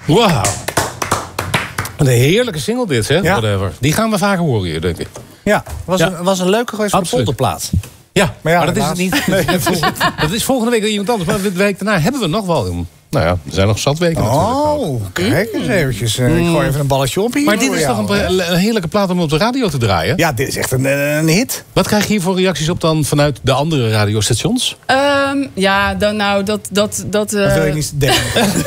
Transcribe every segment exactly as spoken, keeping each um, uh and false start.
Wauw. Een heerlijke single dit, hè? Ja. Whatever. Die gaan we vaker horen hier, denk ik. Ja, was, Ja. Een, was een leuke geweest voor de Absoluut. polderplaat. Ja, Maar ja, maar dat is het helaas. niet. Nee. Volgende, dat is volgende week weer iemand anders. Maar de week daarna hebben we nog wel. Nou ja, er zijn nog zat weken natuurlijk. Oh, kijk eens eventjes. Uh, ik gooi even een balletje op hier. Maar dit voor is jou, toch een, hè? een heerlijke plaat om op de radio te draaien? Ja, dit is echt een, een hit. Wat krijg je hier voor reacties op dan vanuit de andere radiostations? Um, ja, dan, nou, dat... dat, dat, uh... Dat wil je niet denken.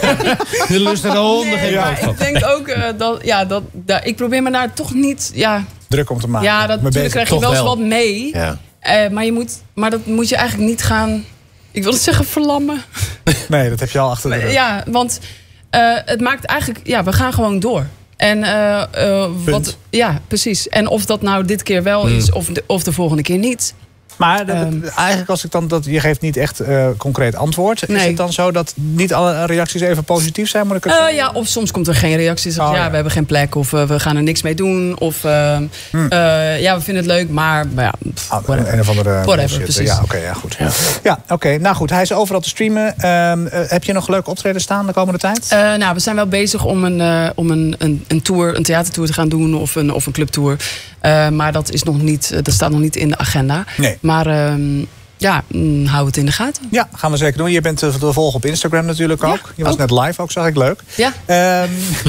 De lust naar de honden. Nee, geen maar last van. ik denk ook uh, dat... Ja, dat, dat... Ik probeer me daar toch niet... Ja, Druk om te maken. ja dat, natuurlijk krijg je Toch wel eens wel. wat mee. Ja. Uh, maar, je moet, maar dat moet je eigenlijk niet gaan... Ik wil het zeggen verlammen. Nee, dat heb je al achter de rug. Ja, want uh, het maakt eigenlijk... Ja, we gaan gewoon door. En uh, uh, wat, ja, precies. En of dat nou dit keer wel is of de, of de volgende keer niet. Maar de- Um. eigenlijk als ik dan dat je geeft niet echt uh, concreet antwoord. Is Nee. het dan zo dat niet alle reacties even positief zijn? Moet ik het Uh, zeggen? ja, of soms komt er geen reactie. Zeg, Oh, ja, ja. we hebben geen plek. Of uh, we gaan er niks mee doen. Of uh, Hmm. uh, ja, we vinden het leuk. Maar, maar ja, pff, Ah, whatever. een of andere Whatever, bullshit. precies. Ja, oké, ja, goed. Ja, ja oké. Nou goed, hij is overal te streamen. Um, uh, heb je nog leuke optreden staan de komende tijd? Uh, nou, we zijn wel bezig om een, uh, om een, een, een tour, een theatertour te gaan doen. Of een, of een clubtour. Uh, maar dat, is nog niet, uh, dat staat nog niet in de agenda. Nee. Maar... Um, Ja, mm, hou het in de gaten. Ja, gaan we zeker doen. Je bent uh, te volgen op Instagram natuurlijk ook. Ja, je was ook. net live ook, zag ik leuk. Ja, Um,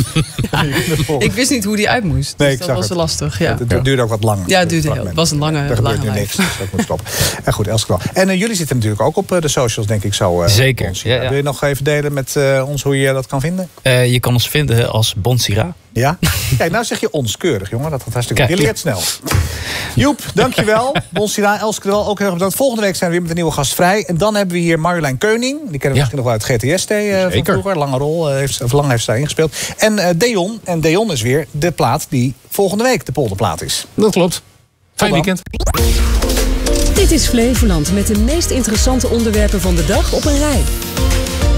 je kunt het volgen. ik wist niet hoe die uit moest. Nee, Dus ik dat zag was het. lastig. Ja, Het, het duurde ook wat lang. ja het duurde heel. fragment. Het was een lange, Er gebeurt lange nu live. niks, dus dat moet stoppen. En goed, Elske wel. En uh, jullie zitten natuurlijk ook op uh, de socials, denk ik zo. Uh, Zeker, Bonsira. ja, ja. Wil je nog even delen met uh, ons hoe je dat kan vinden? Uh, je kan ons vinden als Bonsira. Ja? Kijk, nou zeg je ons keurig, jongen. Dat gaat hartstikke goed. Kijk. Je leert snel. Joep, dankjewel. Bonsira, Elske wel ook heel erg bedankt. Volgende week zijn we weer met een nieuwe gast vrij. En dan hebben we hier Marjolein Keuning. Die kennen we Ja. misschien nog wel uit G T S T uh, van Zeker. vroeger. Lange rol, uh, heeft, of lang heeft zij ingespeeld. En uh, Deon. En Deon is weer de plaat die volgende week de polderplaat is. Dat klopt. Fijn dan. weekend. Dit is Flevoland met de meest interessante onderwerpen van de dag op een rij.